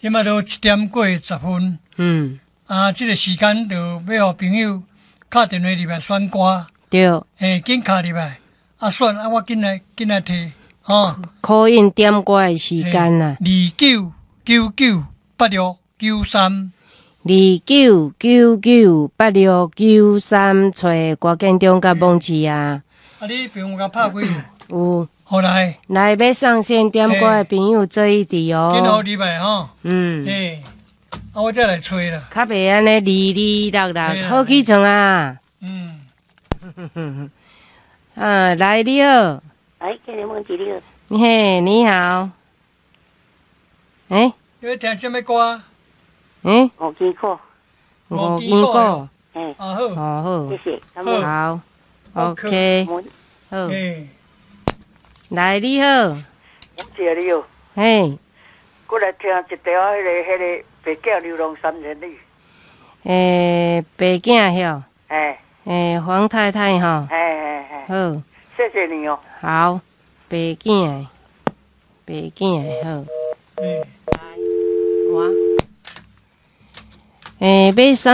今嘛都7点过10分。这个时间就要互朋友打电话入来选歌。 对。 紧卡入来，选我紧来摕。 call in 点歌的时间啦。 29998693。 29998693，找郭建中甲孟志啊。 你朋友甲拍几个？ 有。 好来要上线点歌的朋友做一滴哦。 紧好入来吼。我再来吹啦。 较袂安尼哩哩啦啦，好起床啊。来你好。 哎，今日孟志你好。 嘿，你好。 你要听什么歌？ 五支歌。 五支歌。 好。 好。 谢谢。 好。OK。好。来你好。 孟志你好。 嘿。 过来听一条迄个白镜流浪3千里。 白镜晓。黄太太吼。好。 谢谢你哦。 好。白镜好。来，我。要上。